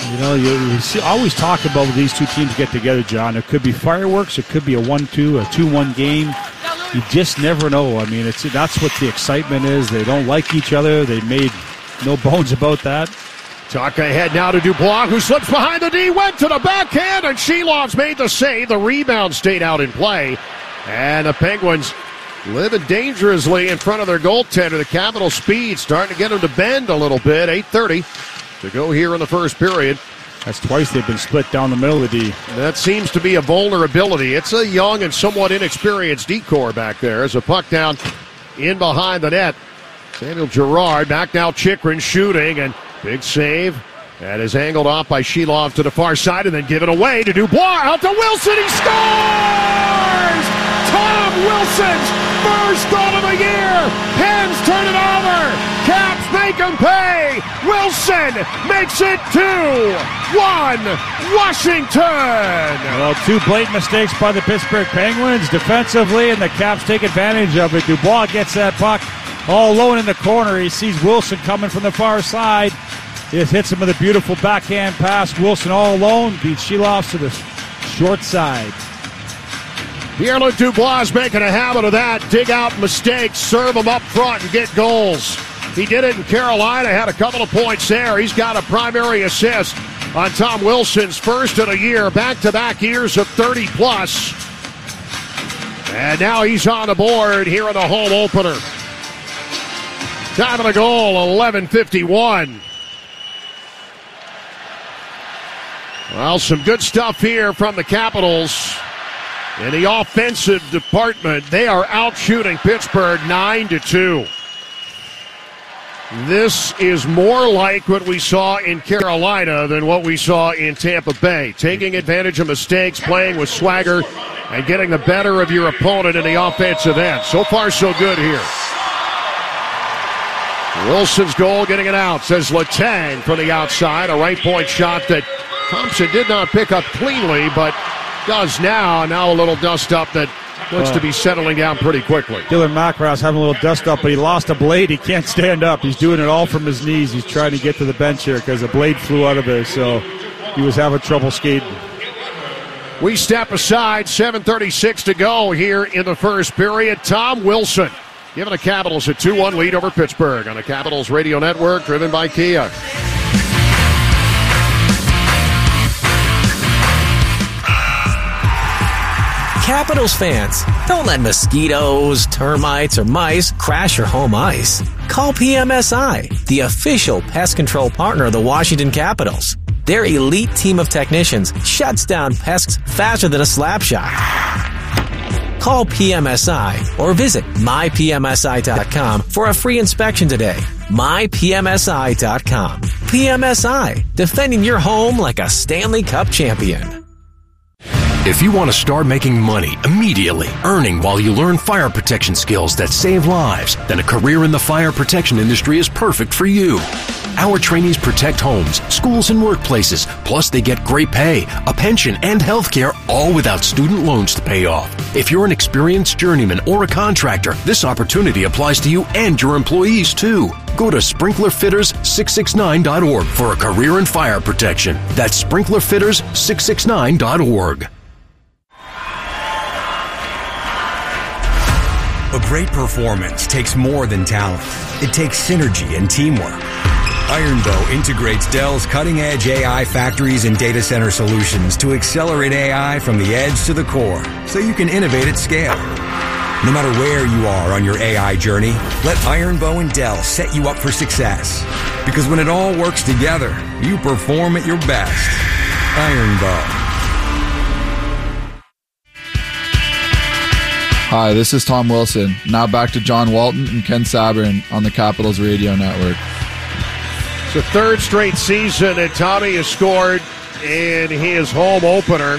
You know, you always talk about when these two teams get together, John. It could be fireworks. It could be a 1-2, a 2-1 game. You just never know. I mean, that's what the excitement is. They don't like each other. They made no bones about that. Tuck ahead now to Dubois, who slips behind the D, went to the backhand, and Shelov's made the save. The rebound stayed out in play. And the Penguins living dangerously in front of their goaltender. The Capital speed starting to get them to bend a little bit. 8:30 to go here in the first period. That's twice they've been split down the middle of the D. That seems to be a vulnerability. It's a young and somewhat inexperienced D-core back there as a puck down in behind the net. Samuel Girard back now. Chychrun shooting, and big save. That is angled off by Shelov to the far side and then given away to Dubois. Out to Wilson. He scores! Tom Wilson's first goal of the year. Pens turn it over. Caps make him pay. Wilson makes it 2-1 Washington. Well, two blatant mistakes by the Pittsburgh Penguins defensively, and the Caps take advantage of it. Dubois gets that puck all alone in the corner. He sees Wilson coming from the far side. It hits him with a beautiful backhand pass. Wilson all alone beats Shelov to the short side. Pierre-Luc Dubois is making a habit of that. Dig out mistakes, serve them up front, and get goals. He did it in Carolina, had a couple of points there. He's got a primary assist on Tom Wilson's first of the year. Back-to-back years of 30-plus. And now he's on the board here in the home opener. Time of the goal, 11:51. Well, some good stuff here from the Capitals. In the offensive department, they are out-shooting Pittsburgh 9-2. This is more like what we saw in Carolina than what we saw in Tampa Bay. Taking advantage of mistakes, playing with swagger, and getting the better of your opponent in the offensive end. So far, so good here. Wilson's goal getting it out, says Letang from the outside. A right point shot that Thompson did not pick up cleanly, but does now. Now a little dust up that looks to be settling down pretty quickly. Dylan McIlroy's having a little dust up, but he lost a blade. He can't stand up. He's doing it all from his knees. He's trying to get to the bench here because a blade flew out of it, so he was having trouble skating. We step aside, 7:36 to go here in the first period. Tom Wilson giving the Capitals a 2-1 lead over Pittsburgh on the Capitals Radio Network, driven by Kia. Capitals fans, don't let mosquitoes, termites, or mice crash your home ice. Call PMSI, the official pest control partner of the Washington Capitals. Their elite team of technicians shuts down pests faster than a slap shot. Call PMSI or visit mypmsi.com for a free inspection today. mypmsi.com. PMSI, defending your home like a Stanley Cup champion. If you want to start making money immediately, earning while you learn fire protection skills that save lives, then a career in the fire protection industry is perfect for you. Our trainees protect homes, schools, and workplaces. Plus, they get great pay, a pension, and health care, all without student loans to pay off. If you're an experienced journeyman or a contractor, this opportunity applies to you and your employees, too. Go to sprinklerfitters669.org for a career in fire protection. That's sprinklerfitters669.org. A great performance takes more than talent. It takes synergy and teamwork. Ironbow integrates Dell's cutting-edge AI factories and data center solutions to accelerate AI from the edge to the core, so you can innovate at scale. No matter where you are on your AI journey, let Ironbow and Dell set you up for success. Because when it all works together, you perform at your best. Ironbow. Hi, this is Tom Wilson. Now back to John Walton and Ken Sabourin on the Capitals Radio Network. It's the third straight season that Tommy has scored in his home opener.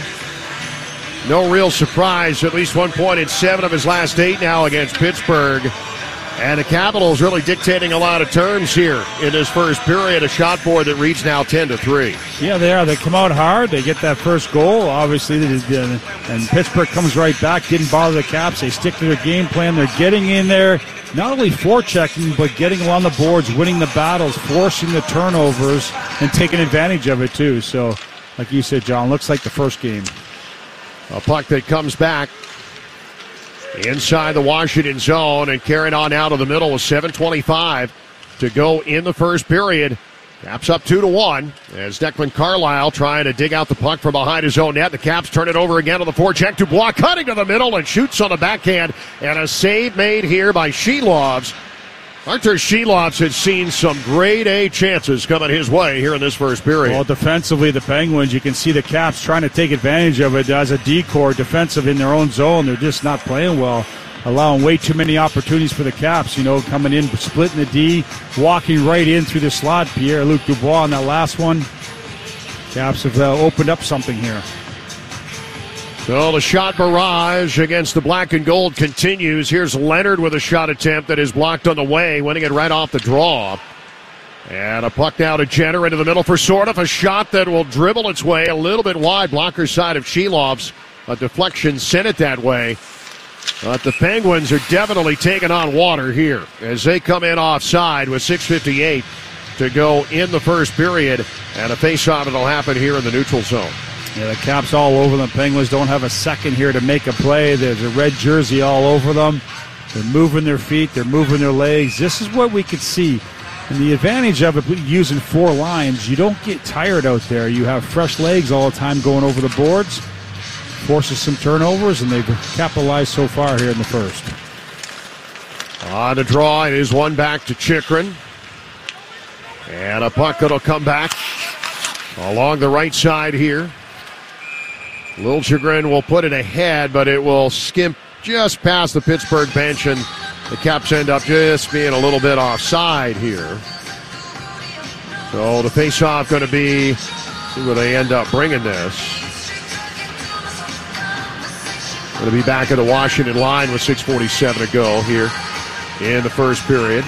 No real surprise, at least 1 point in 7 of his last 8 now against Pittsburgh. And the Capitals really dictating a lot of terms here in this first period. A shot board that reads now 10-3. Yeah, they are. They come out hard. They get that first goal, obviously, and Pittsburgh comes right back. Didn't bother the Caps. They stick to their game plan. They're getting in there, not only forechecking, but getting along the boards, winning the battles, forcing the turnovers, and taking advantage of it, too. So, like you said, John, looks like the first game. A puck that comes back inside the Washington zone and carried on out of the middle with 7:25 to go in the first period. Caps up 2-1 as Declan Carlisle trying to dig out the puck from behind his own net. The Caps turn it over again on the forecheck. Dubois cutting to the middle and shoots on the backhand. And a save made here by Shelovs. Artur Shelovs has seen some grade A chances coming his way here in this first period. Well, defensively, the Penguins, you can see the Caps trying to take advantage of it as a decor defensive in their own zone. They're just not playing well, allowing way too many opportunities for the Caps, coming in, splitting the D, walking right in through the slot. Pierre-Luc Dubois on that last one. Caps have opened up something here. So the shot barrage against the black and gold continues. Here's Leonard with a shot attempt that is blocked on the way, winning it right off the draw. And a puck now to Jenner into the middle for Sordoff. A shot that will dribble its way a little bit wide, blocker side of Shelovs. A deflection sent it that way. But the Penguins are definitely taking on water here as they come in offside with 6:58 to go in the first period. And a faceoff that'll happen here in the neutral zone. Yeah, the Caps all over them. Penguins don't have a second here to make a play. There's a red jersey all over them. They're moving their feet. They're moving their legs. This is what we could see. And the advantage of it, using four lines, you don't get tired out there. You have fresh legs all the time going over the boards. Forces some turnovers, and they've capitalized so far here in the first. On the draw, it is one back to Chychrun. And a puck that'll come back along the right side here. Liljegren will put it ahead, but it will skimp just past the Pittsburgh bench, and the Caps end up just being a little bit offside here. So the face-off going to be, see where they end up bringing this. Going to be back at the Washington line with 6:47 to go here in the first period.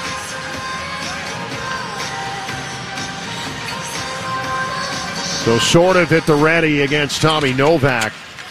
So sort of at the ready against Tommy Novak.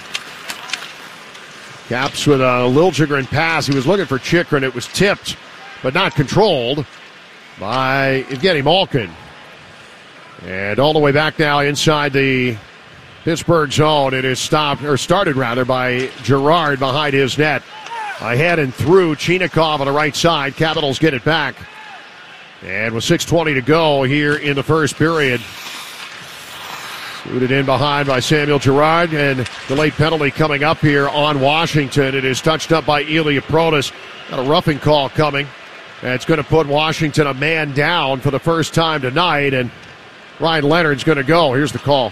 Caps with a Liljegren pass. He was looking for Chychrun. It was tipped, but not controlled by Evgeny Malkin. And all the way back now inside the Pittsburgh zone. It is started by Girard behind his net. Ahead and through Chinakhov on the right side. Capitals get it back. And with 6:20 to go here in the first period. Scooted in behind by Samuel Girard, and the late penalty coming up here on Washington. It is touched up by Ilya Protas. Got a roughing call coming. And it's going to put Washington a man down for the first time tonight, and Ryan Leonard's going to go. Here's the call.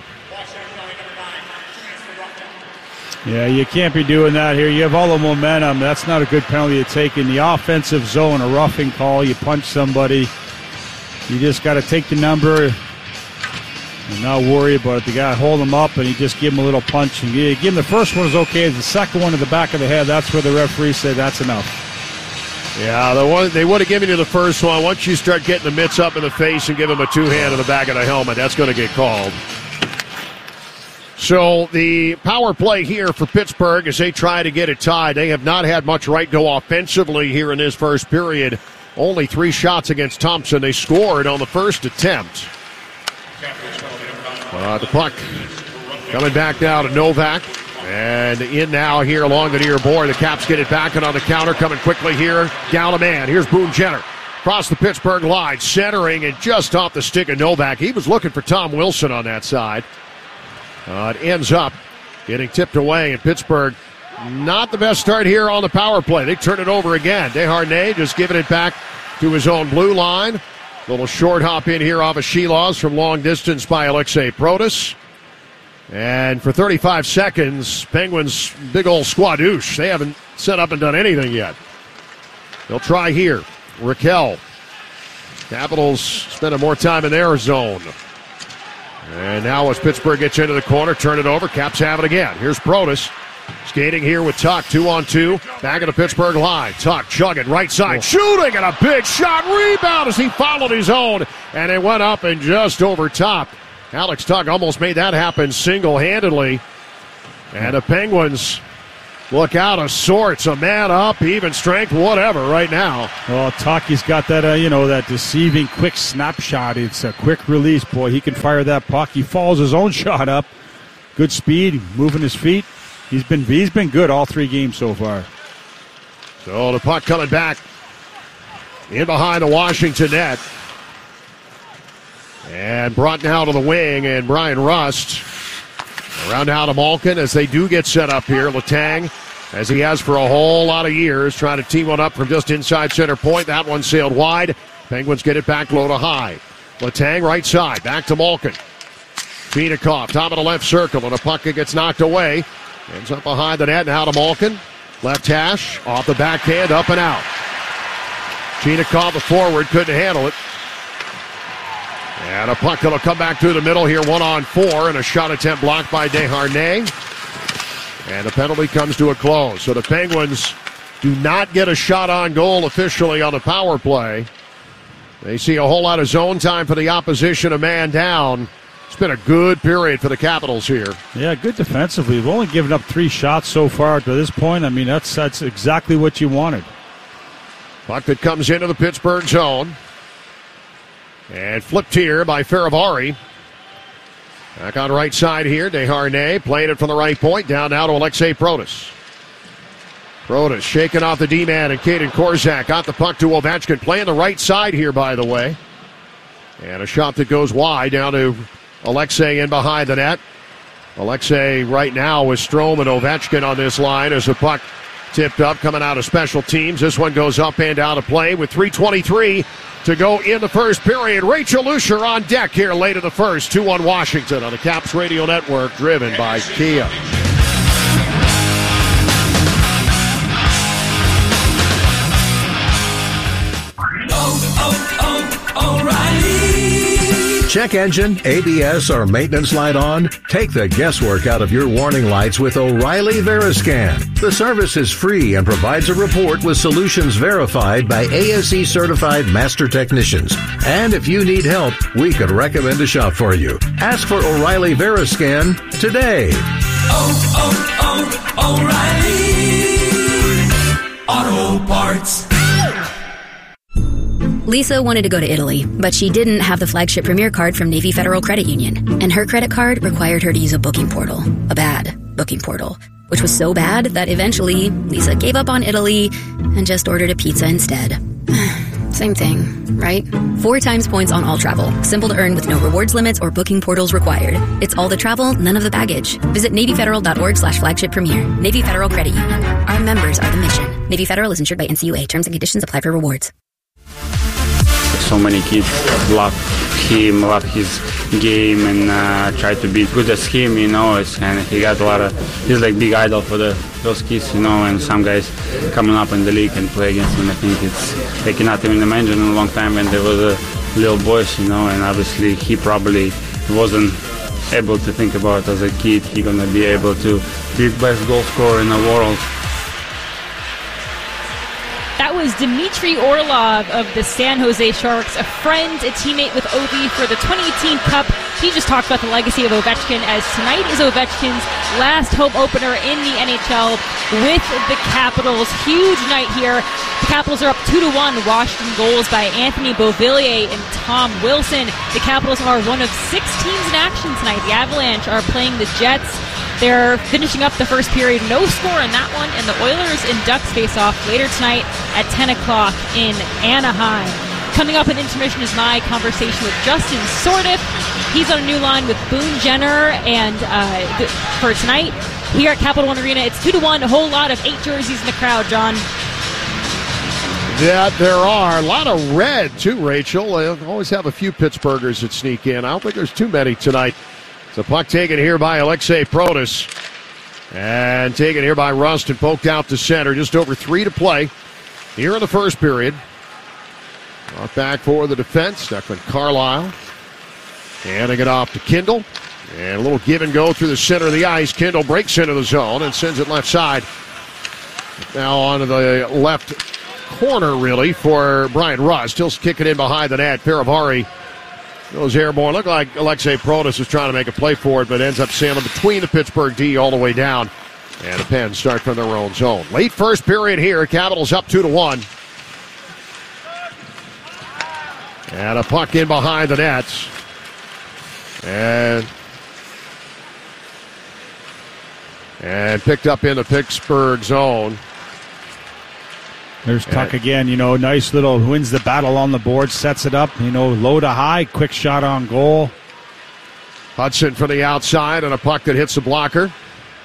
Yeah, you can't be doing that here. You have all the momentum. That's not a good penalty to take in the offensive zone. A roughing call, you punch somebody. You just got to take the number and not worry about it. The guy hold him up, and he just give him a little punch. And give him the first one is okay. The second one to the back of the head, that's where the referee said that's enough. Yeah, they would have given you the first one. Once you start getting the mitts up in the face and give him a two-hand in the back of the helmet, that's going to get called. So the power play here for Pittsburgh as they try to get it tied. They have not had much right go offensively here in this first period. Only 3 shots against Thompson. They scored on the first attempt. The puck coming back now to Novak. And in now here along the near board. The Caps get it back, and on the counter coming quickly here. Down a man. Here's Boone Jenner. Across the Pittsburgh line. Centering and just off the stick of Novak. He was looking for Tom Wilson on that side. It ends up getting tipped away in Pittsburgh. Not the best start here on the power play. They turn it over again. Desharnais just giving it back to his own blue line. Little short hop in here off of Shelovs from long distance by Alexei Protas. And for 35 seconds, Penguins' big old squadouche. They haven't set up and done anything yet. They'll try here. Raquel. Capitals spending more time in their zone. And now as Pittsburgh gets into the corner, turn it over. Caps have it again. Here's Protas. Skating here with Tuck, 2-on-2. Back at the Pittsburgh line. Tuck chugging right side, shooting, and a big shot. Rebound as he followed his own, and it went up and just over top. Alex Tuck almost made that happen single-handedly. And the Penguins look out of sorts, a man up, even strength, whatever right now. Well, Tuck, he's got that, that deceiving quick snapshot. It's a quick release. Boy, he can fire that puck. He follows his own shot up. Good speed, moving his feet. He's been good all 3 games so far. So the puck coming back in behind the Washington net. And brought now to the wing, and Brian Rust around now to Malkin as they do get set up here. Letang, as he has for a whole lot of years, trying to tee one up from just inside center point. That one sailed wide. Penguins get it back low to high. Letang right side, back to Malkin. Chinakhov, top of the left circle, and a puck that gets knocked away. Ends up behind the net, now to Malkin. Left hash, off the backhand, up and out. Chinakhov, the forward, couldn't handle it. And a puck that'll come back through the middle here, 1-on-4, and a shot attempt blocked by Desharnais. And the penalty comes to a close. So the Penguins do not get a shot on goal officially on the power play. They see a whole lot of zone time for the opposition, a man down. It's been a good period for the Capitals here. Yeah, good defensively. We've only given up 3 shots so far to this point. I mean, that's exactly what you wanted. Puck that comes into the Pittsburgh zone. And flipped here by Faravari. Back on right side here, Desharnais playing it from the right point. Down now to Alexei Protas. Protas shaking off the D-man, and Kaden Korczak got the puck to Ovechkin. Playing the right side here, by the way. And a shot that goes wide down to Alexei in behind the net. Alexei right now with Strome and Ovechkin on this line as the puck tipped up coming out of special teams. This one goes up and out of play with 3:23 to go in the first period. Rachel Lucier on deck here late in the first. 2-1 Washington on the Caps Radio Network, driven by Kia. O'Reilly. Check engine, ABS, or maintenance light on? Take the guesswork out of your warning lights with O'Reilly Veriscan. The service is free and provides a report with solutions verified by ASE certified master technicians. And if you need help, we could recommend a shop for you. Ask for O'Reilly Veriscan today. O'Reilly Auto Parts. Lisa wanted to go to Italy, but she didn't have the flagship Premier card from Navy Federal Credit Union, and her credit card required her to use a booking portal, a bad booking portal, which was so bad that eventually Lisa gave up on Italy and just ordered a pizza instead. Same thing, right? 4 times points on all travel. Simple to earn with no rewards limits or booking portals required. It's all the travel, none of the baggage. Visit NavyFederal.org/flagship premier. Navy Federal Credit Union. Our members are the mission. Navy Federal is insured by NCUA. Terms and conditions apply for rewards. So many kids love him, love his game, and try to be good as him, and he got a lot of, he's like big idol for those kids, and some guys coming up in the league and play against him. I think it's, they cannot even imagine in a long time when there was a little boys, and obviously he probably wasn't able to think about as a kid he's gonna be able to be the best goal scorer in the world. That was Dmitry Orlov of the San Jose Sharks, a friend, a teammate with Ovi for the 2018 Cup. He just talked about the legacy of Ovechkin, as tonight is Ovechkin's last home opener in the NHL with the Capitals. Huge night here. The Capitals are up 2-1. Washington goals by Anthony Beauvillier and Tom Wilson. The Capitals are one of 6 teams in action tonight. The Avalanche are playing the Jets. They're finishing up the first period. No score in that one. And the Oilers and Ducks face off later tonight at 10 o'clock in Anaheim. Coming up in intermission is my conversation with Justin Sordiff. He's on a new line with Boone Jenner. And for tonight, here at Capital One Arena, it's 2-1. A whole lot of 8 jerseys in the crowd, John. Yeah, there are. A lot of red, too, Rachel. They always have a few Pittsburghers that sneak in. I don't think there's too many tonight. It's a puck taken here by Alexei Protas. And taken here by Rust and poked out to center. Just over 3 to play here in the first period. Off back for the defense. Declan Carlisle. Handing it off to Kindle. And a little give and go through the center of the ice. Kindle breaks into the zone and sends it left side. Now onto the left corner, really, for Brian Rust. Still kicking in behind the net. Paravari goes airborne. Looked like Alexei Protas was trying to make a play for it, but ends up sailing between the Pittsburgh D all the way down. And the Pens start from their own zone. Late first period here. Capitals up 2-1. And a puck in behind the nets. And picked up in the Pittsburgh zone. There's Tuck again, nice little, wins the battle on the board, sets it up, low to high, quick shot on goal. Hudson from the outside and a puck that hits the blocker.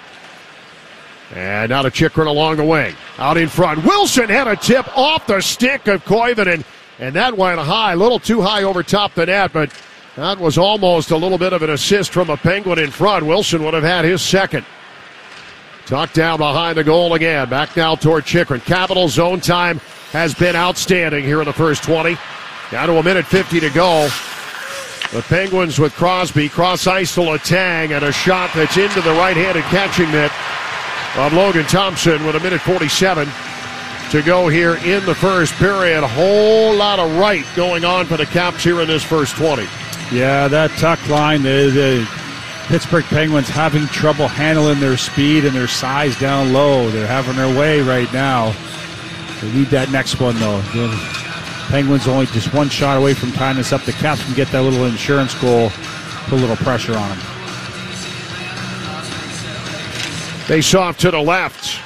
And now to Chychrun along the wing. Out in front. Wilson had a tip off the stick of Koivunen, and that went high, a little too high over top the net, but that was almost a little bit of an assist from a Penguin in front. Wilson would have had his second. Tucked down behind the goal again. Back now toward Chychrun. Capitals zone time has been outstanding here in the first 20. Down to 1:50 to go. The Penguins with Crosby. Cross ice to Letang and a shot that's into the right-handed catching net of Logan Thompson with 1:47 to go here in the first period. A whole lot of right going on for the Caps here in this first 20. Yeah, that tuck line, the Pittsburgh Penguins having trouble handling their speed and their size down low. They're having their way right now. They need that next one, though. The Penguins only just one shot away from tying this up. The Caps can get that little insurance goal, put a little pressure on them. Face off to the left.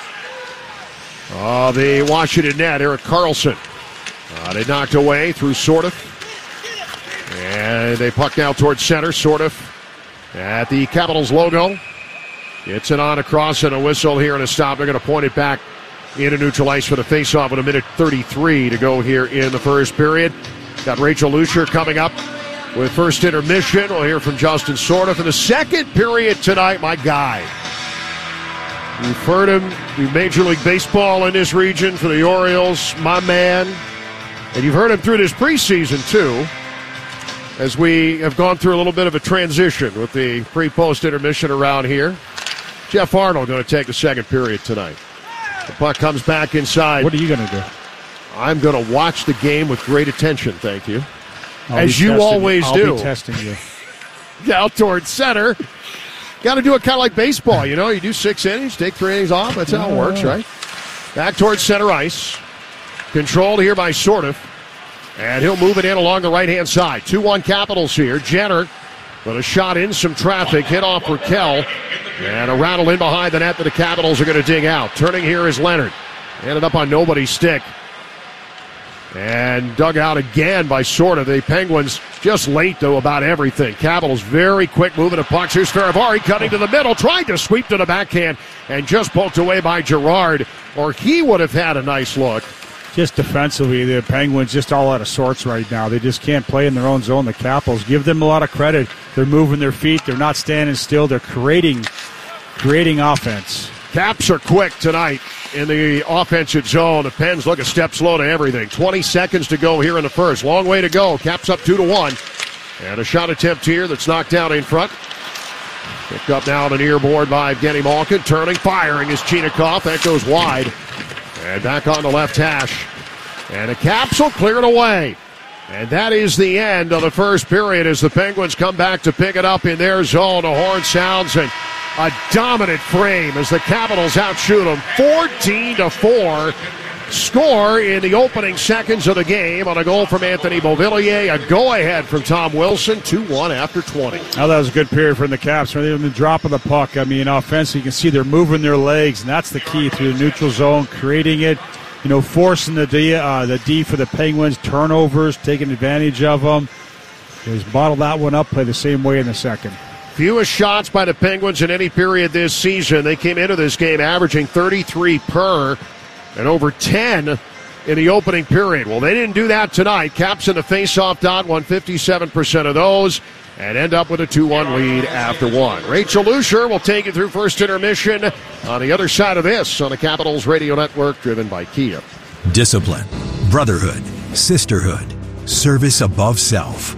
The Washington net, Erik Karlsson. They knocked away through Sortef. And they puck now towards center. Sortef at the Capitals logo. It's an on across and a whistle here and a stop. They're going to point it back into neutral ice for the faceoff with 1:33 to go here in the first period. Got Rachel Lucier coming up with first intermission. We'll hear from Justin Sortef in the second period tonight. My guy. You've heard him do Major League Baseball in this region for the Orioles. My man. And you've heard him through this preseason, too, as we have gone through a little bit of a transition with the pre-post intermission around here. Jeff Arnold going to take the second period tonight. The puck comes back inside. What are you going to do? I'm going to watch the game with great attention, thank you. As you always do. I'll be testing you. Out towards center. Got to do it kind of like baseball, you do 6 innings, take 3 innings off. That's how it works, right? Back towards center ice. Controlled here by Sortef. And he'll move it in along the right-hand side. 2-1 Capitals here. Jenner with a shot in some traffic. Hit off Raquel. And a rattle in behind the net that the Capitals are going to dig out. Turning here is Leonard. Ended up on nobody's stick. And dug out again by Sortef. The Penguins just late, though, about everything. Capitals very quick moving the pucks. Here's Faravari cutting to the middle. Tried to sweep to the backhand. And just poked away by Girard. Or he would have had a nice look. Just defensively, the Penguins just all out of sorts right now. They just can't play in their own zone. The Capitals, give them a lot of credit. They're moving their feet. They're not standing still. They're creating offense. Caps are quick tonight in the offensive zone. The Pens look a step slow to everything. 20 seconds to go here in the first. Long way to go. Caps up 2-1. And a shot attempt here that's knocked out in front. Picked up now on the near board by Evgeny Malkin. Turning, firing is Chinakhov. That goes wide. And back on the left hash. And the Caps will clear it away. And that is the end of the first period as the Penguins come back to pick it up in their zone. The horn sounds and a dominant frame as the Capitals outshoot them 14-4. Score in the opening seconds of the game on a goal from Anthony Beauvillier. A go-ahead from Tom Wilson. 2-1 after 20. Oh, that was a good period from the Caps. They've been dropping the puck. I mean, offensively, you can see they're moving their legs, and that's the key through the neutral zone, creating it, forcing the D for the Penguins, turnovers, taking advantage of them. Just bottle that one up, play the same way in the second. Fewest shots by the Penguins in any period this season. They came into this game averaging 33 per. And over 10 in the opening period. Well, they didn't do that tonight. Caps in the face-off dot, won 57% of those, and end up with a 2-1 lead after one. Rachel Lucier will take you through first intermission on the other side of this on the Capitals Radio Network, driven by Kia. Discipline, brotherhood, sisterhood, service above self.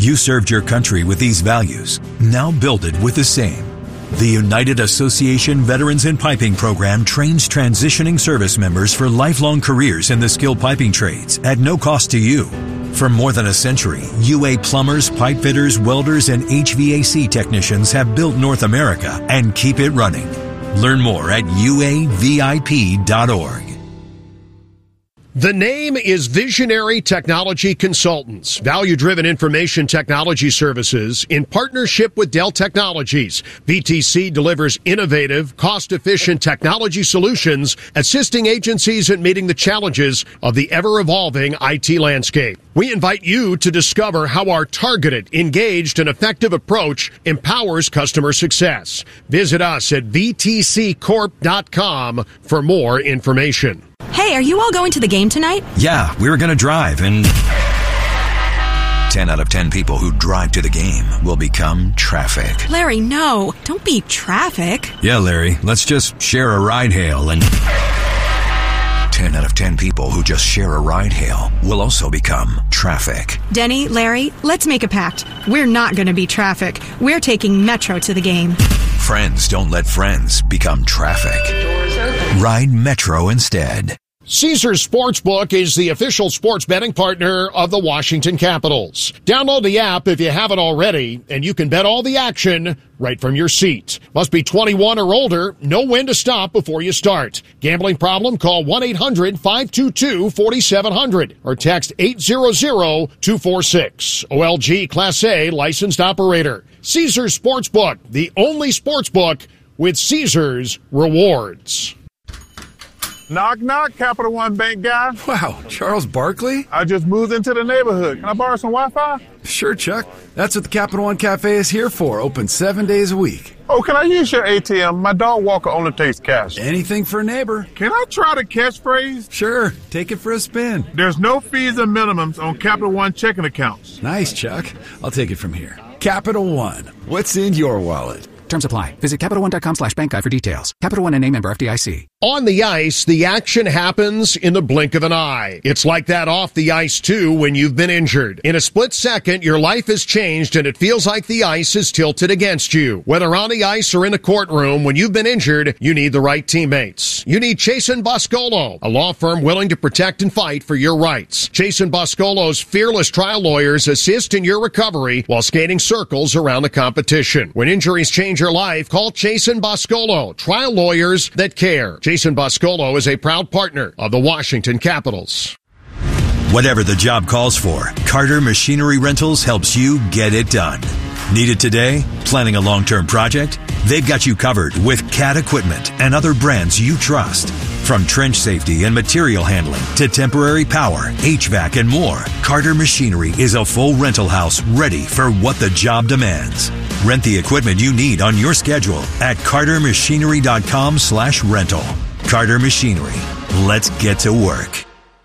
You served your country with these values. Now build it with the same. The United Association Veterans in Piping Program trains transitioning service members for lifelong careers in the skilled piping trades at no cost to you. For more than a century, UA plumbers, pipe fitters, welders, and HVAC technicians have built North America and keep it running. Learn more at uavip.org. The name is Visionary Technology Consultants, value-driven information technology services in partnership with Dell Technologies. VTC delivers innovative, cost-efficient technology solutions, assisting agencies in meeting the challenges of the ever-evolving IT landscape. We invite you to discover how our targeted, engaged, and effective approach empowers customer success. Visit us at vtccorp.com for more information. Hey, are you all going to the game tonight? Yeah, we were going to drive, and 10 out of 10 people who drive to the game will become traffic. Larry, no. Don't be traffic. Yeah, Larry, let's just share a ride hail, and 10 out of 10 people who just share a ride hail will also become traffic. Denny, Larry, let's make a pact. We're not going to be traffic. We're taking Metro to the game. Friends don't let friends become traffic. Ride Metro instead. Caesars Sportsbook is the official sports betting partner of the Washington Capitals. Download the app if you haven't already, and you can bet all the action right from your seat. Must be 21 or older. Know when to stop before you start. Gambling problem? Call 1-800-522-4700 or text 800-246. OLG Class A licensed operator. Caesars Sportsbook, the only sportsbook with Caesars rewards. Knock, knock, Capital One Bank guy. Wow, Charles Barkley? I just moved into the neighborhood. Can I borrow some Wi-Fi? Sure, Chuck. That's what the Capital One Cafe is here for. Open 7 days a week. Oh, can I use your ATM? My dog Walker only takes cash. Anything for a neighbor. Can I try the catchphrase? Sure. Take it for a spin. There's no fees and minimums on Capital One checking accounts. Nice, Chuck. I'll take it from here. Capital One. What's in your wallet? Terms apply. Visit CapitalOne.com/bankguide for details. Capital One NA, member FDIC. On the ice, the action happens in the blink of an eye. It's like that off the ice, too, when you've been injured. In a split second, your life has changed, and it feels like the ice is tilted against you. Whether on the ice or in a courtroom, when you've been injured, you need the right teammates. You need Chasen Boscolo, a law firm willing to protect and fight for your rights. Chasen Boscolo's fearless trial lawyers assist in your recovery while skating circles around the competition. When injuries change your life, call Chasen Boscolo, trial lawyers that care. Chasen Boscolo is a proud partner of the Washington Capitals. Whatever the job calls for, Carter Machinery Rentals helps you get it done. Need it today? Planning a long-term project? They've got you covered with CAT equipment and other brands you trust. From trench safety and material handling to temporary power, HVAC, and more, Carter Machinery is a full rental house ready for what the job demands. Rent the equipment you need on your schedule at cartermachinery.com/rental. Carter Machinery. Let's get to work.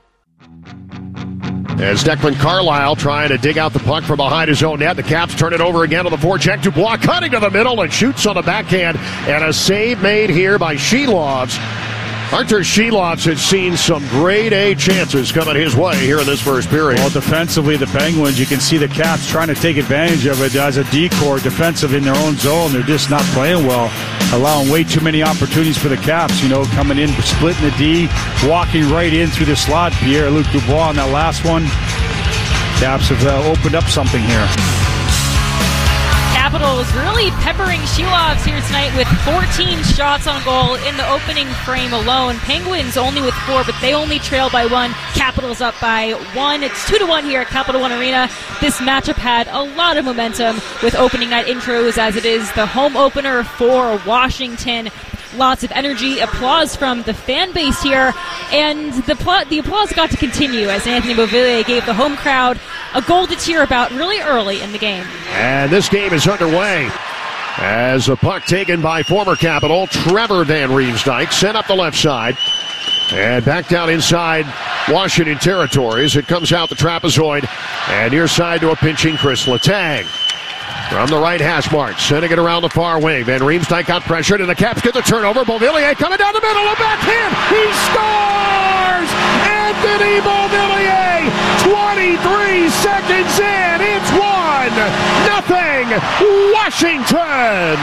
As Declan Carlisle trying to dig out the puck from behind his own net, the Caps turn it over again on the forecheck. Dubois cutting to the middle and shoots on the backhand, and a save made here by Shelovs. Artur Shelovs has seen some grade A chances coming his way here in this first period. Well, defensively, the Penguins, you can see the Caps trying to take advantage of it as a decor defensive in their own zone. They're just not playing well, allowing way too many opportunities for the Caps, coming in, splitting the D, walking right in through the slot. Pierre-Luc Dubois on that last one. Caps have opened up something here. Capitals really peppering Shelovs here tonight with 14 shots on goal in the opening frame alone. Penguins only with 4, but they only trail by 1. Capitals up by 1. It's 2-1 here at Capital One Arena. This matchup had a lot of momentum with opening night intros, as it is the home opener for Washington. Lots of energy, applause from the fan base here, and the applause got to continue as Anthony Beauvillier gave the home crowd a goal to cheer about really early in the game. And this game is underway as a puck taken by former Capital Trevor Van Riemsdyk, sent up the left side and back down inside Washington territory as it comes out the trapezoid and near side to a pinching Chris Letang. From the right hash mark, sending it around the far wing. Van Riemsdyk got pressured, and the Caps get the turnover. Beauvillier coming down the middle, a backhand. He scores! Anthony Beauvillier, 23 seconds in. It's 1-0 Washington.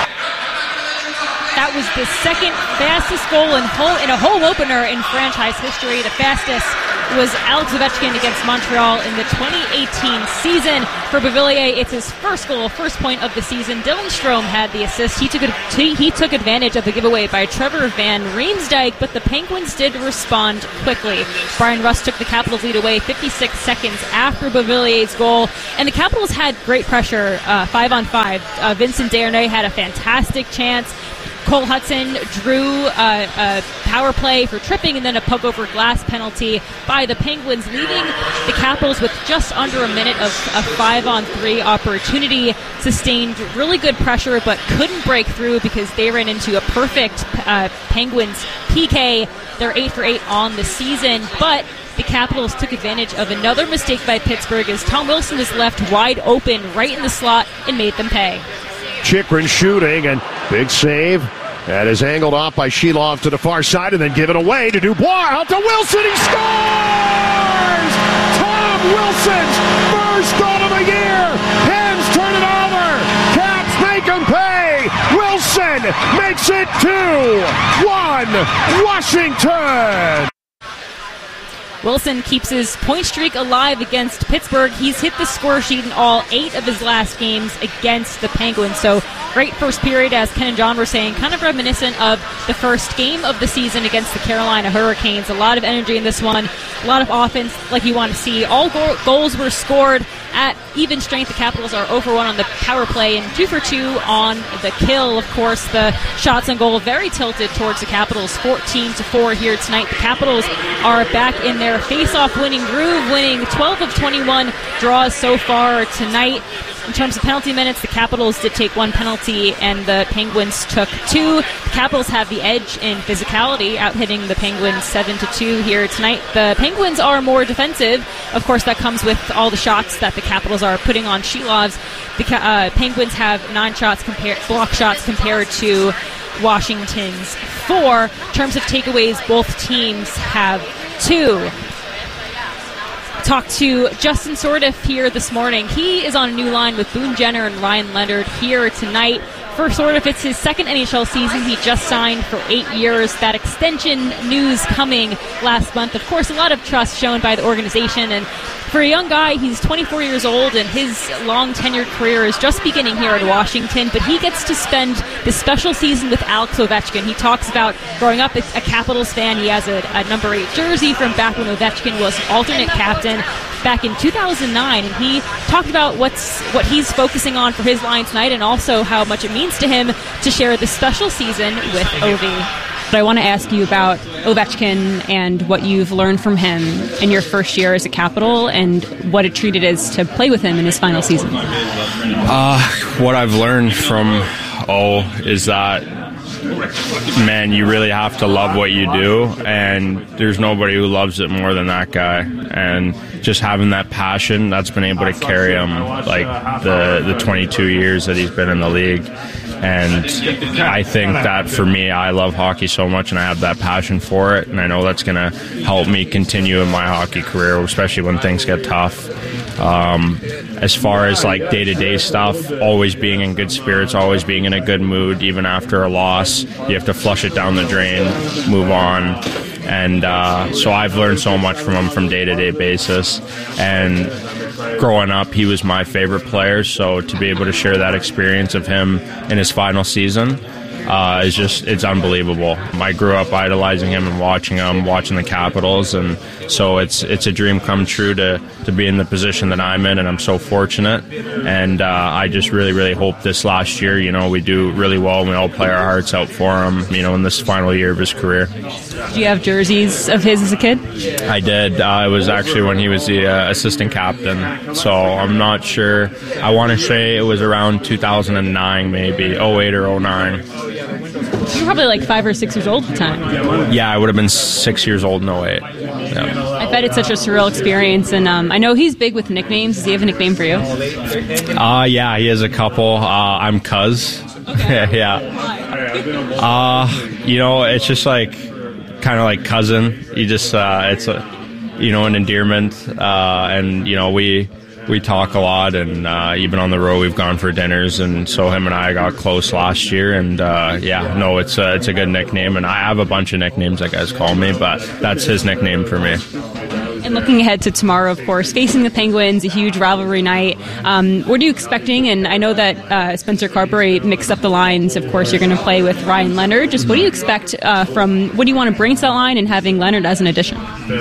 That was the second fastest goal in a home opener in franchise history. The fastest was Alex Ovechkin against Montreal in the 2018 season. For Beauvillier, it's his first goal, first point of the season. Dylan Strome had the assist. He took advantage of the giveaway by Trevor Van Riemsdyk, but the Penguins did respond quickly. Brian Rust took the Capitals lead away 56 seconds after Beauvillier's goal, and the Capitals had great pressure 5-on-5. Vincent Desharnais had a fantastic chance. Cole Hudson drew a power play for tripping and then a puck over glass penalty by the Penguins, leaving the Capitals with just under a minute of a 5-on-3 opportunity. Sustained really good pressure but couldn't break through because they ran into a perfect Penguins PK. They're 8 for 8 on the season, but the Capitals took advantage of another mistake by Pittsburgh as Tom Wilson was left wide open right in the slot and made them pay. Chychrun shooting, and big save. That is angled off by Sheilov to the far side and then given away to Dubois. Out to Wilson. He scores! Tom Wilson's first goal of the year. Pens turn it over. Caps make him pay. Wilson makes it 2-1 Washington. Wilson keeps his point streak alive against Pittsburgh. He's hit the score sheet in all 8 of his last games against the Penguins. So great first period, as Ken and John were saying, kind of reminiscent of the first game of the season against the Carolina Hurricanes. A lot of energy in this one, a lot of offense like you want to see. All goals were scored at even strength. The Capitals are over 1 on the power play and 2 for 2 on the kill. Of course, the shots on goal very tilted towards the Capitals, 14-4 here tonight. The Capitals are back in their face-off winning groove, winning 12 of 21 draws so far tonight. In terms of penalty minutes, the Capitals did take 1 penalty and the Penguins took 2. The Capitals have the edge in physicality, out-hitting the Penguins 7-2 here tonight. The Penguins are more defensive. Of course, that comes with all the shots that the Capitals are putting on Sheilovs. The Penguins have 9 block shots compared to Washington's 4. In terms of takeaways, both teams have 2. Talked to Justin Sordiff here this morning. He is on a new line with Boone Jenner and Ryan Leonard here tonight. For Sordiff, it's his second NHL season. He just signed for 8 years. That extension news coming last month. Of course, a lot of trust shown by the organization. And for a young guy, he's 24 years old, and his long tenured career is just beginning here in Washington. But he gets to spend this special season with Alex Ovechkin. He talks about growing up as a Capitals fan. He has a number 8 jersey from back when Ovechkin was an alternate captain back in 2009. And he talked about what he's focusing on for his line tonight, and also how much it means to him to share this special season with Ovi. But I want to ask you about Ovechkin and what you've learned from him in your first year as a Capital and what a treat it is to play with him in his final season. What I've learned from O is that, man, you really have to love what you do, and there's nobody who loves it more than that guy. And just having that passion, that's been able to carry him like the 22 years that he's been in the league. And I think that for me, I love hockey so much and I have that passion for it, and I know that's going to help me continue in my hockey career, especially when things get tough. As far as like day-to-day stuff, always being in good spirits, always being in a good mood, even after a loss, you have to flush it down the drain, move on. And so I've learned so much from him from day-to-day basis. And growing up, he was my favorite player, so to be able to share that experience of him in his final season it's unbelievable. I grew up idolizing him and watching the Capitals, and so it's a dream come true to be in the position that I'm in, and I'm so fortunate. And I just really, really hope this last year, we do really well and we all play our hearts out for him, in this final year of his career. Do you have jerseys of his as a kid? I did. It was actually when he was the assistant captain, so I'm not sure. I want to say it was around 2009, maybe 08 or 09. You were probably like 5 or 6 years old at the time. Yeah, I would have been 6 years old in 08. Yeah. I bet it's such a surreal experience, and I know he's big with nicknames. Does he have a nickname for you? Yeah, he has a couple. I'm Cuz. Okay. Yeah. It's just like kind of like cousin. You just it's an endearment, and we talk a lot, and even on the road we've gone for dinners, and so him and I got close last year, and it's a good nickname, and I have a bunch of nicknames that guys call me, but that's his nickname for me. And looking ahead to tomorrow, of course, facing the Penguins, a huge rivalry night. What are you expecting? And I know that Spencer Carberry mixed up the lines. Of course, you're going to play with Ryan Leonard. Just what do you expect what do you want to bring to that line and having Leonard as an addition?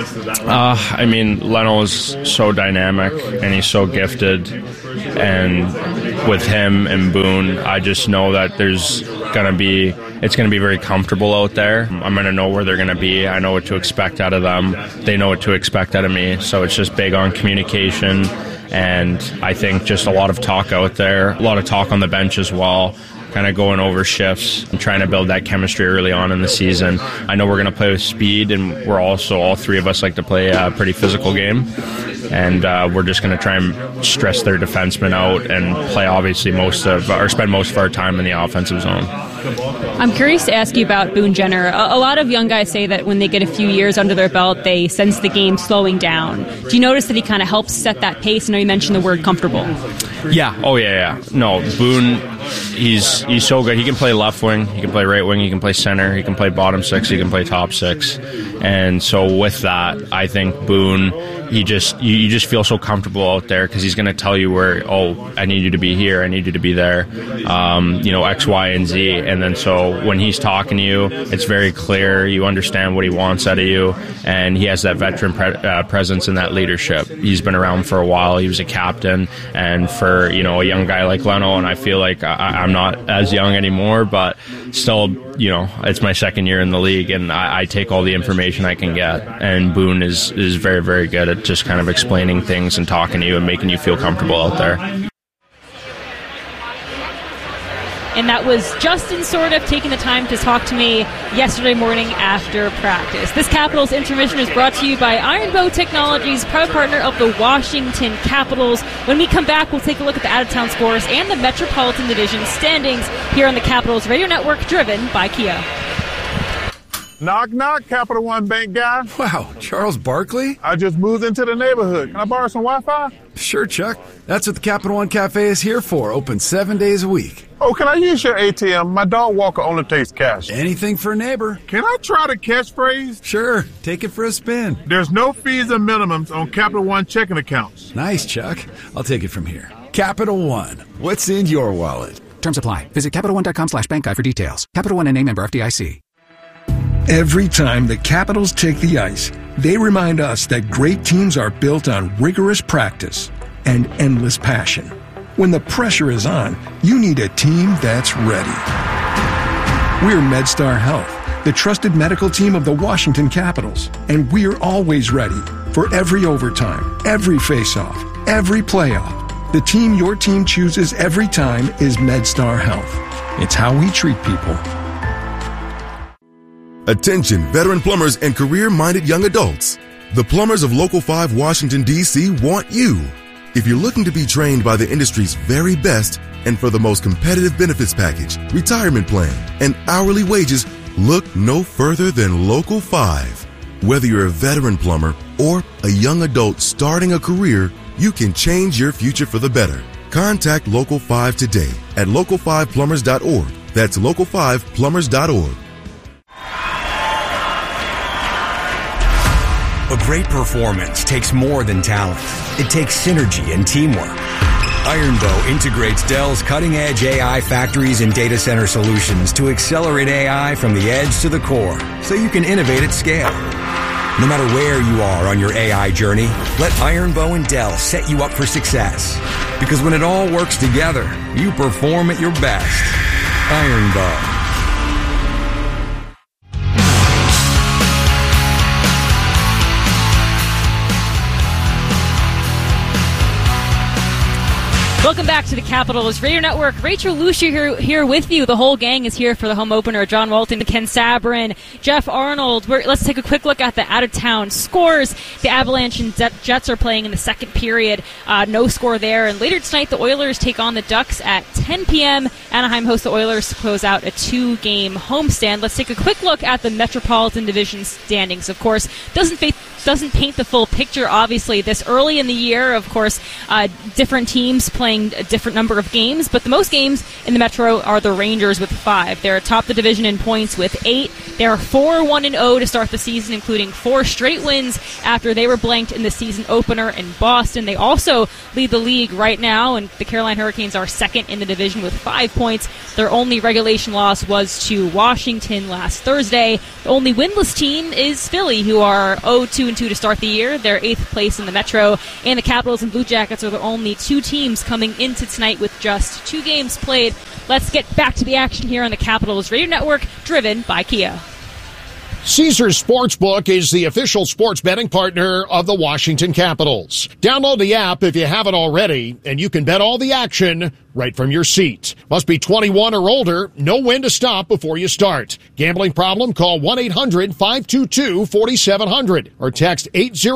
Leno is so dynamic and he's so gifted. And with him and Boone, I just know that it's going to be very comfortable out there. I'm going to know where they're going to be. I know what to expect out of them. They know what to expect out of me. So it's just big on communication. And I think just a lot of talk out there, a lot of talk on the bench as well, kind of going over shifts and trying to build that chemistry early on in the season. I know we're going to play with speed, and we're also, all three of us like to play a pretty physical game. And we're just going to try and stress their defensemen out and play obviously spend most of our time in the offensive zone. I'm curious to ask you about Boone Jenner. A lot of young guys say that when they get a few years under their belt, they sense the game slowing down. Do you notice that he kind of helps set that pace? I know you mentioned the word comfortable. Yeah. Oh, yeah. No, Boone, he's so good. He can play left wing, he can play right wing, he can play center, he can play bottom six, he can play top six. And so with that, I think Boone, you just feel so comfortable out there because he's going to tell you where, I need you to be here, I need you to be there, X, Y, and Z. And then so when he's talking to you, it's very clear, you understand what he wants out of you, and he has that veteran presence and that leadership. He's been around for a while, he was a captain, and for a young guy like Leno, and I feel like I'm not as young anymore, but still, it's my second year in the league, and I take all the information I can get, and Boone is very, very good at just kind of explaining things and talking to you and making you feel comfortable out there. And that was Justin Sordiff taking the time to talk to me yesterday morning after practice. This Capitals Intermission is brought to you by Iron Bow Technologies, proud partner of the Washington Capitals. When we come back, we'll take a look at the out-of-town scores and the Metropolitan Division standings here on the Capitals Radio Network, driven by Kia. Knock, knock, Capital One Bank guy. Wow, Charles Barkley? I just moved into the neighborhood. Can I borrow some Wi-Fi? Sure, Chuck. That's what the Capital One Cafe is here for, open 7 days a week. Oh, can I use your ATM? My dog walker only takes cash. Anything for a neighbor. Can I try the catchphrase? Sure, take it for a spin. There's no fees and minimums on Capital One checking accounts. Nice, Chuck. I'll take it from here. Capital One. What's in your wallet? Terms apply. Visit CapitalOne.com/bankguide for details. Capital One NA, member FDIC. Every time the Capitals take the ice, they remind us that great teams are built on rigorous practice and endless passion. When the pressure is on, you need a team that's ready. We're MedStar Health, the trusted medical team of the Washington Capitals, and we're always ready for every overtime, every face-off, every playoff. The team your team chooses every time is MedStar Health. It's how we treat people. Attention, veteran plumbers and career-minded young adults. The plumbers of Local 5 Washington, D.C. want you. If you're looking to be trained by the industry's very best and for the most competitive benefits package, retirement plan, and hourly wages, look no further than Local 5. Whether you're a veteran plumber or a young adult starting a career, you can change your future for the better. Contact Local 5 today at local5plumbers.org. That's local5plumbers.org. A great performance takes more than talent. It takes synergy and teamwork. Iron Bow integrates Dell's cutting-edge AI factories and data center solutions to accelerate AI from the edge to the core, so you can innovate at scale. No matter where you are on your AI journey, let Iron Bow and Dell set you up for success. Because when it all works together, you perform at your best. Iron Bow. Welcome back to the Capitals Radio Network. Rachel Lucia here with you. The whole gang is here for the home opener. John Walton, Ken Sabourin, Jeff Arnold. Let's take a quick look at the out-of-town scores. The Avalanche and Jets are playing in the second period. No score there. And later tonight, the Oilers take on the Ducks at 10 p.m. Anaheim hosts the Oilers to close out a 2-game homestand. Let's take a quick look at the Metropolitan Division standings. Of course, doesn't paint the full picture, obviously. This early in the year, of course, different teams playing a different number of games, but the most games in the Metro are the Rangers with 5. They're atop the division in points with 8. They're 4-1-0 to start the season, including 4 straight wins after they were blanked in the season opener in Boston. They also lead the league right now, and the Carolina Hurricanes are second in the division with 5 points. Their only regulation loss was to Washington last Thursday. The only winless team is Philly, who are 0-2-2 to start the year. They're 8th place in the Metro, and the Capitals and Blue Jackets are the only 2 teams coming into tonight with just 2 games played. Let's get back to the action here on the Capitals Radio Network, driven by Kia. Caesars Sportsbook is the official sports betting partner of the Washington Capitals. Download the app if you haven't already, and you can bet all the action right from your seat. Must be 21 or older. Know when to stop before you start. Gambling problem? Call 1-800-522-4700 or text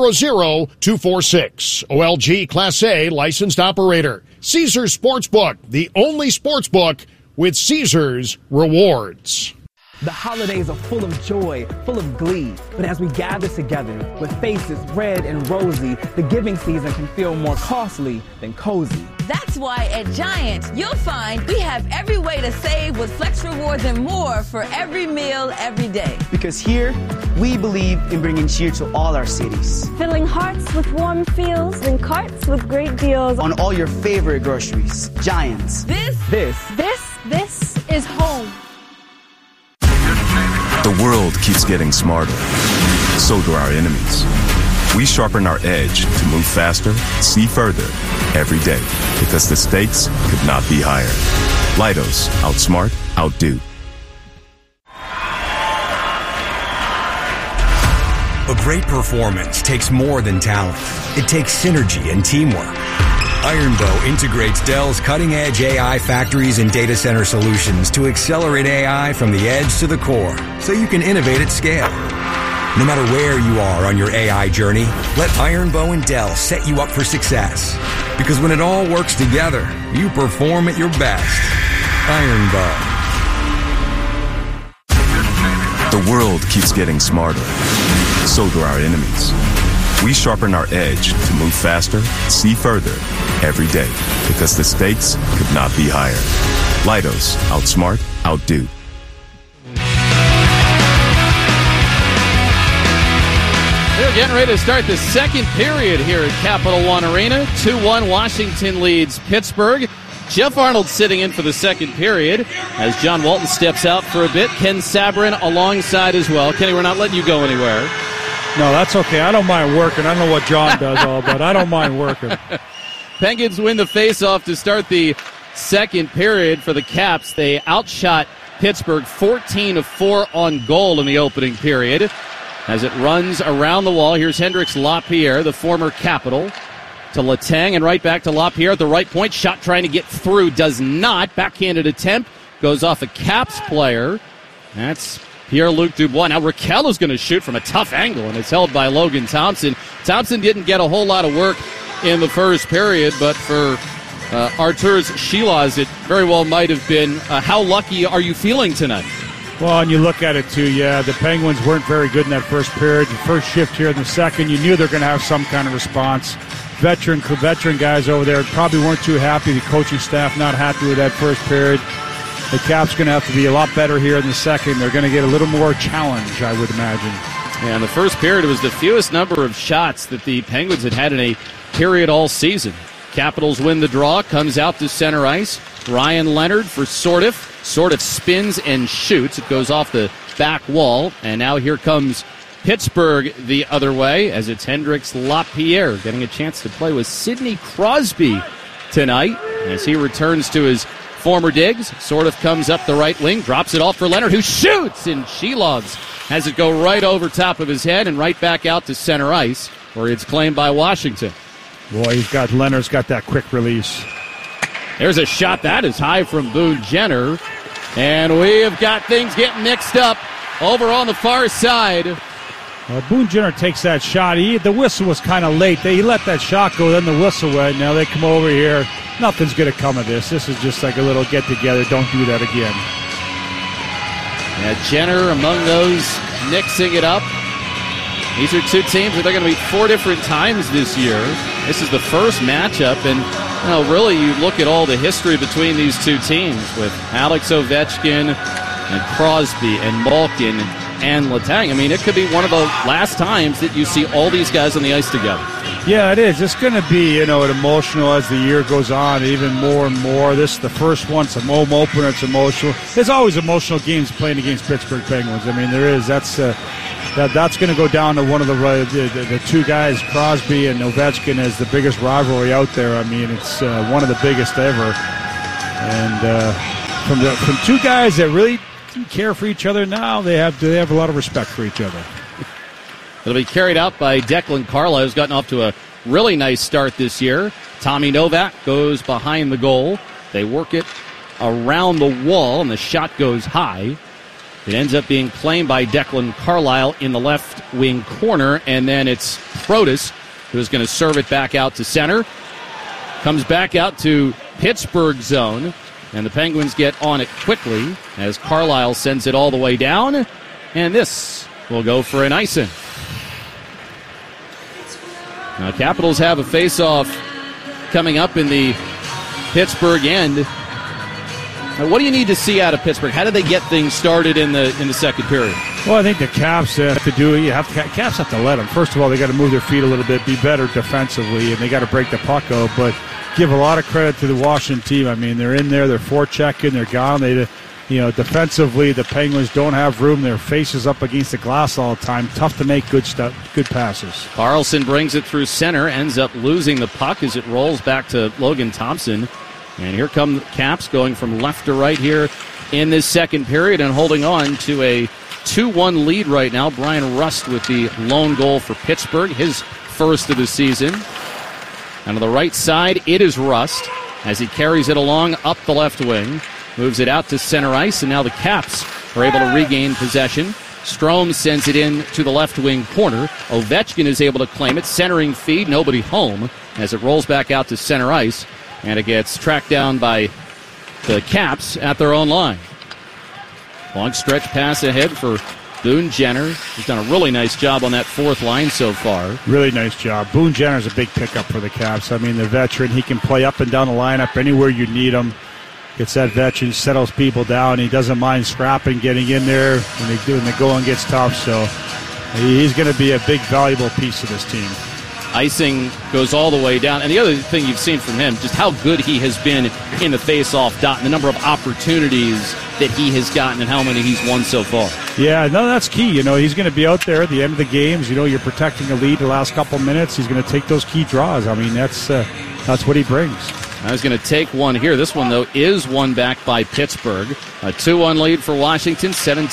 800-246. OLG Class A licensed operator. Caesars Sportsbook, the only sportsbook with Caesars rewards. The holidays are full of joy, full of glee. But as we gather together with faces red and rosy, the giving season can feel more costly than cozy. That's why at Giant, you'll find we have every way to save with Flex Rewards and more for every meal, every day. Because here, we believe in bringing cheer to all our cities. Filling hearts with warm feels and carts with great deals. On all your favorite groceries. Giants. This is home. The world keeps getting smarter. So do our enemies. We sharpen our edge to move faster, see further, every day. Because the stakes could not be higher. Leidos. Outsmart, outdo. A great performance takes more than talent. It takes synergy and teamwork. Ironbow integrates Dell's cutting-edge AI factories and data center solutions to accelerate AI from the edge to the core, so you can innovate at scale. No matter where you are on your AI journey, let Ironbow and Dell set you up for success. Because when it all works together, you perform at your best. Ironbow. The world keeps getting smarter. So do our enemies. We sharpen our edge to move faster, see further, every day. Because the stakes could not be higher. Leidos. Outsmart, outdo. They're getting ready to start the second period here at Capital One Arena. 2-1 Washington leads Pittsburgh. Jeff Arnold sitting in for the second period as John Walton steps out for a bit. Ken Sabourin alongside as well. Kenny, we're not letting you go anywhere. No, that's okay. I don't mind working. I don't know what John does all, but I don't mind working. Penguins win the faceoff to start the second period for the Caps. They outshot Pittsburgh 14-4 on goal in the opening period. As it runs around the wall, here's Hendrix Lapierre, the former Capital, to Letang, and right back to Lapierre at the right point. Shot trying to get through, does not. Backhanded attempt, goes off a Caps player. That's Pierre-Luc Dubois. Now Raquel is going to shoot from a tough angle, and it's held by Logan Thompson. Thompson didn't get a whole lot of work in the first period, but for Arturs Shilas, it very well might have been. How lucky are you feeling tonight? Well, and you look at it, too, yeah, the Penguins weren't very good in that first period. The first shift here in the second, you knew they were going to have some kind of response. Veteran guys over there probably weren't too happy. The coaching staff not happy with that first period. The Caps going to have to be a lot better here in the second. They're going to get a little more challenge, I would imagine. Yeah, in the first period, it was the fewest number of shots that the Penguins had in a period all season. Capitals win the draw, comes out to center ice. Ryan Leonard for Sortif. Sortif spins and shoots. It goes off the back wall. And now here comes Pittsburgh the other way as it's Hendrix Lapierre getting a chance to play with Sidney Crosby tonight as he returns to his former digs. Sortif comes up the right wing, drops it off for Leonard, who shoots, and Shilovs has it go right over top of his head and right back out to center ice, where it's claimed by Washington. Boy, Leonard's got that quick release. There's a shot that is high from Boone Jenner. And we have got things getting mixed up over on the far side. Boone Jenner takes that shot. The whistle was kind of late. He let that shot go, then the whistle went. Now they come over here. Nothing's going to come of this. This is just like a little get-together. Don't do that again. Yeah, Jenner among those mixing it up. These are two teams that they're going to meet 4 different times this year. This is the first matchup, and really you look at all the history between these two teams with Alex Ovechkin and Crosby and Malkin and Letang. I mean, it could be one of the last times that you see all these guys on the ice together. Yeah, it is. It's going to be, an emotional as the year goes on, even more and more. This is the first one. It's a home opener. It's emotional. There's always emotional games playing against Pittsburgh Penguins. I mean, there is. That's going to go down to one of the two guys, Crosby and Ovechkin, as the biggest rivalry out there. I mean, it's one of the biggest ever. And from two guys that really care for each other now, they have a lot of respect for each other. It'll be carried out by Declan Carlisle, who's gotten off to a really nice start this year. Tommy Novak goes behind the goal. They work it around the wall, and the shot goes high. It ends up being claimed by Declan Carlisle in the left wing corner, and then it's Protas who's going to serve it back out to center. Comes back out to Pittsburgh zone, and the Penguins get on it quickly as Carlisle sends it all the way down, and this will go for an icing. Now, Capitals have a face-off coming up in the Pittsburgh end. Now, what do you need to see out of Pittsburgh? How do they get things started in the second period? Well, I think the Caps have to do it. Caps have to let them. First of all, they got to move their feet a little bit, be better defensively, and they got to break the puck out. But give a lot of credit to the Washington team. I mean, they're in there, they're forechecking, they're gone. Defensively, the Penguins don't have room. Their faces up against the glass all the time. Tough to make good passes. Carlson brings it through center, ends up losing the puck as it rolls back to Logan Thompson. And here come the Caps going from left to right here in this second period and holding on to a 2-1 lead right now. Brian Rust with the lone goal for Pittsburgh, his first of the season. And on the right side, it is Rust as he carries it along up the left wing. Moves it out to center ice, and now the Caps are able to regain possession. Strome sends it in to the left wing corner. Ovechkin is able to claim it. Centering feed, nobody home as it rolls back out to center ice, and it gets tracked down by the Caps at their own line. Long stretch pass ahead for Boone Jenner. He's done a really nice job on that fourth line so far. Really nice job. Boone Jenner's a big pickup for the Caps. I mean, the veteran, he can play up and down the lineup anywhere you need him. Gets that veteran, settles people down. He doesn't mind scrapping, getting in there when the going gets tough. So he's going to be a big, valuable piece of this team. Icing goes all the way down. And the other thing you've seen from him, just how good he has been in the face-off dot, and the number of opportunities that he has gotten and how many he's won so far. Yeah, no, that's key. He's going to be out there at the end of the games. You're protecting a lead the last couple minutes. He's going to take those key draws. I mean, that's what he brings. I was going to take one here. This one, though, is won back by Pittsburgh. A 2-1 lead for Washington.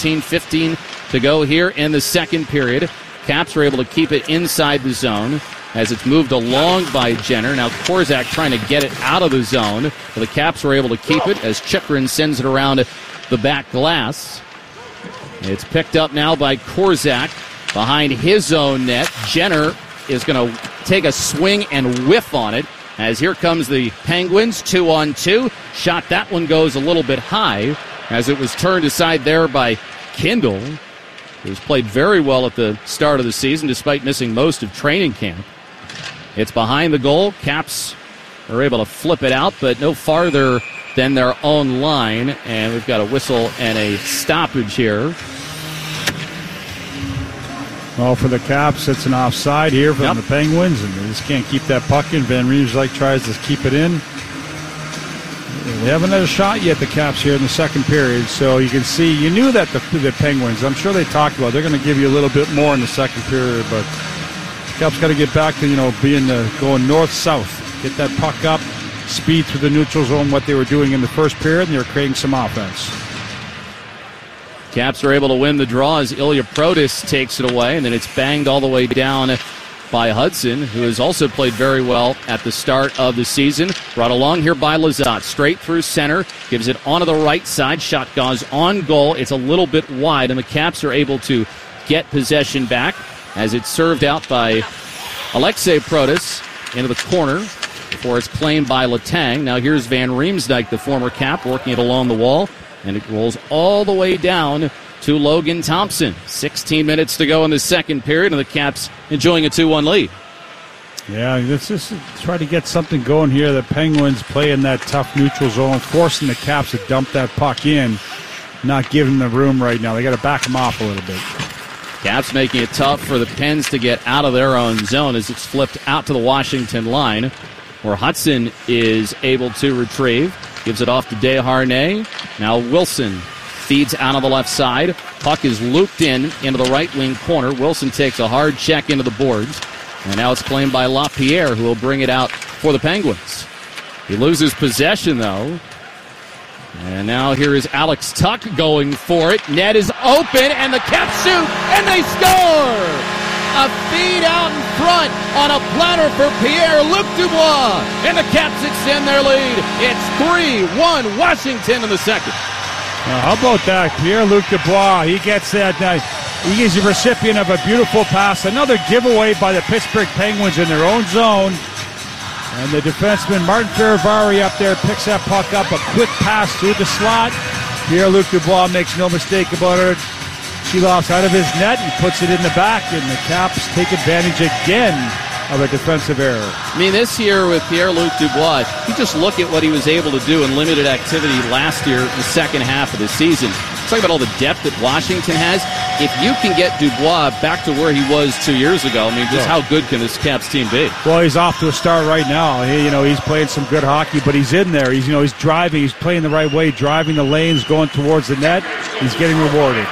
17-15 to go here in the second period. Caps are able to keep it inside the zone as it's moved along by Jenner. Now Korczak trying to get it out of the zone. But the Caps were able to keep it as Chychrun sends it around the back glass. It's picked up now by Korczak behind his own net. Jenner is going to take a swing and whiff on it. As here comes the Penguins, 2-on-2. Shot, that one goes a little bit high as it was turned aside there by Kindle, who's played very well at the start of the season despite missing most of training camp. It's behind the goal. Caps are able to flip it out, but no farther than their own line. And we've got a whistle and a stoppage here. Well, for the Caps, it's an offside here from the Penguins, and they just can't keep that puck in. Van Riemsdyk tries to keep it in. They haven't had a shot yet, the Caps, here in the second period. So you can see, you knew that the Penguins, I'm sure they talked about, they're going to give you a little bit more in the second period, but the Caps got to get back to, being going north-south. Get that puck up, speed through the neutral zone, what they were doing in the first period, and they were creating some offense. Caps are able to win the draw as Ilya Protas takes it away, and then it's banged all the way down by Hudson, who has also played very well at the start of the season. Brought along here by Lizotte. Straight through center. Gives it onto the right side. Shot goes on goal. It's a little bit wide, and the Caps are able to get possession back as it's served out by Alexei Protas into the corner before it's claimed by Letang. Now here's Van Riemsdyk, the former Cap, working it along the wall, and it rolls all the way down to Logan Thompson. 16 minutes to go in the second period, and the Caps enjoying a 2-1 lead. Yeah, let's just try to get something going here. The Penguins play in that tough neutral zone, forcing the Caps to dump that puck in, not giving them the room right now. They got to back them off a little bit. Caps making it tough for the Pens to get out of their own zone as it's flipped out to the Washington line, where Hudson is able to retrieve. Gives it off to Desharnais. Now Wilson feeds out on the left side. Puck is looped into the right wing corner. Wilson takes a hard check into the boards. And now it's claimed by LaPierre, who will bring it out for the Penguins. He loses possession, though. And now here is Alex Tuck going for it. Net is open, and the Caps shoot, and they score! A feed out in front on a platter for Pierre-Luc Dubois. And the Caps extend their lead. It's 3-1 Washington in the second. Now, how about that? Pierre-Luc Dubois, he gets that. He is the recipient of a beautiful pass. Another giveaway by the Pittsburgh Penguins in their own zone. And the defenseman, Martin Feravari, up there, picks that puck up. A quick pass through the slot. Pierre-Luc Dubois makes no mistake about it. Sheeloff's out of his net and puts it in the back. And the Caps take advantage again of a defensive error. I mean, this year with Pierre-Luc Dubois, you just look at what he was able to do in limited activity last year, the second half of the season. Talk about all the depth that Washington has. If you can get Dubois back to where he was 2 years ago, I mean, just how good can this Caps team be? Well, he's off to a start right now. He's playing some good hockey, but he's in there. He's driving. He's playing the right way, driving the lanes, going towards the net. He's getting rewarded.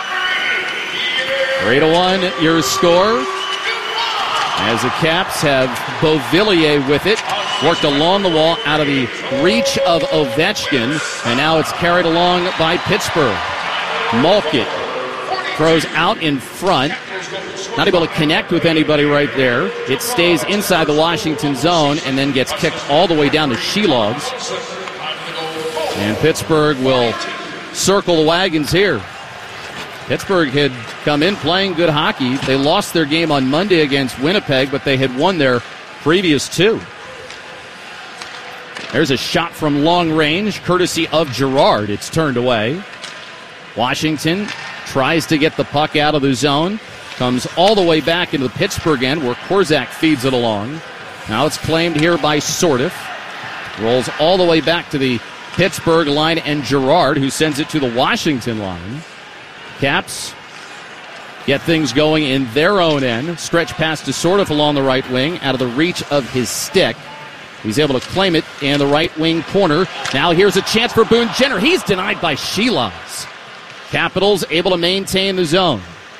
3-1, your score. As the Caps have Beauvillier with it. Worked along the wall out of the reach of Ovechkin. And now it's carried along by Pittsburgh. Malkin throws out in front. Not able to connect with anybody right there. It stays inside the Washington zone and then gets kicked all the way down to Shelogs. And Pittsburgh will circle the wagons here. Pittsburgh had come in playing good hockey. They lost their game on Monday against Winnipeg, but they had won their previous two. There's a shot from long range, courtesy of Girard. It's turned away. Washington tries to get the puck out of the zone. Comes all the way back into the Pittsburgh end where Korczak feeds it along. Now it's claimed here by Sortif. Rolls all the way back to the Pittsburgh line and Girard, who sends it to the Washington line. Caps get things going in their own end. Stretch pass to Sortif along the right wing, out of the reach of his stick. He's able to claim it in the right wing corner. Now here's a chance for Boone Jenner. He's denied by Sheelogs. Capitals able to maintain the zone.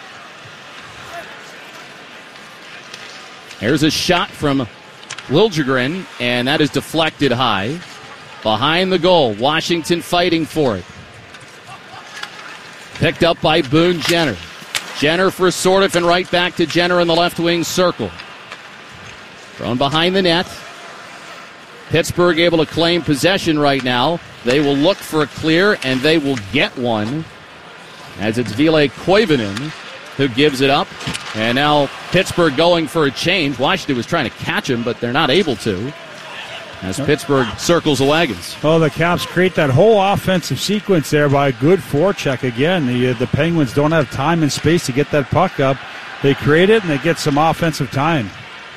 Here's a shot from Liljegren, and that is deflected high. Behind the goal, Washington fighting for it. Picked up by Boone Jenner. Jenner for Sortif and right back to Jenner in the left wing circle. Thrown behind the net. Pittsburgh able to claim possession right now. They will look for a clear, and they will get one. As it's Ville Koivunen who gives it up. And now Pittsburgh going for a change. Washington was trying to catch him, but they're not able to. As Pittsburgh circles the wagons. Oh, the Caps create that whole offensive sequence there by a good forecheck again. The Penguins don't have time and space to get that puck up. They create it, and they get some offensive time.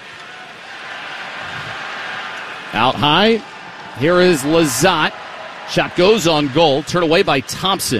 Out high. Here is Lizotte. Shot goes on goal. Turned away by Thompson.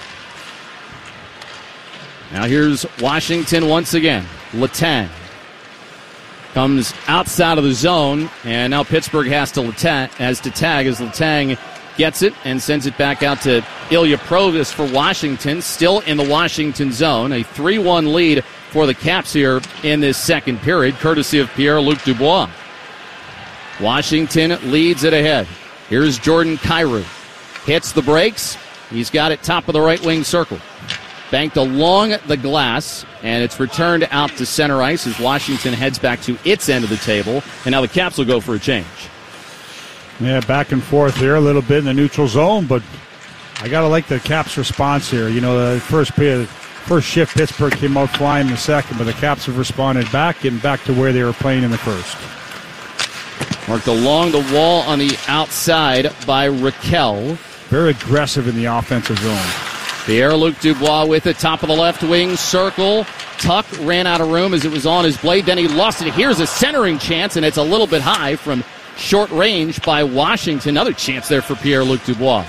Now here's Washington once again. Letang comes outside of the zone, and now Pittsburgh has to tag as Letang gets it and sends it back out to Ilya Provis for Washington, still in the Washington zone. A 3-1 lead for the Caps here in this second period, courtesy of Pierre-Luc Dubois. Washington leads it ahead. Here's Jordan Kyrou. Hits the brakes. He's got it top of the right wing circle. banked along the glass, and it's returned out to center ice as Washington heads back to its end of the table. And now the Caps will go for a change. Yeah, back and forth here a little bit in the neutral zone, but I got to like the Caps' response here. You know, the first shift, Pittsburgh came out flying in the second, but the Caps have responded back, getting back to where they were playing in the first. Worked along the wall on the outside by Raquel. Very aggressive in the offensive zone. Pierre-Luc Dubois with it, top of the left wing circle. Tuck ran out of room as it was on his blade. Then he lost it. Here's a centering chance, and it's a little bit high from short range by Washington. Another chance there for Pierre-Luc Dubois.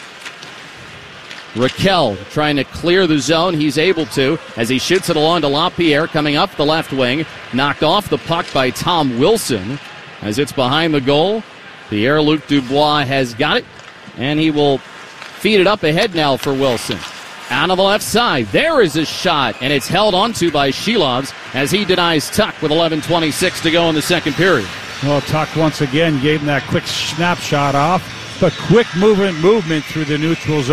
Raquel trying to clear the zone. He's able to as he shoots it along to LaPierre coming up the left wing. Knocked off the puck by Tom Wilson as it's behind the goal. Pierre-Luc Dubois has got it, and he will feed it up ahead now for Wilson. Out of the left side. There is a shot, and it's held onto by Shilovs as he denies Tuck with 11:26 to go in the second period. Well, Tuck once again gave him that quick snapshot off, but quick movement through the neutral zone.